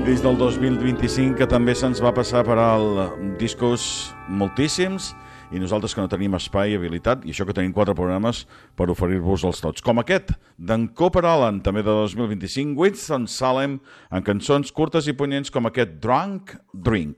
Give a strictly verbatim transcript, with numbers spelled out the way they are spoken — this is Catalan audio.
Dins del dos mil vint-i-cinc, que també se'ns va passar per al discos moltíssims, i nosaltres que no tenim espai i habilitat, i això que tenim quatre programes per oferir-vos-els tots. Com aquest, d'en Cooper Alan, també de dos mil vint-i-cinc, Winston Salem, en cançons curtes i punyents com aquest Drunk Drink.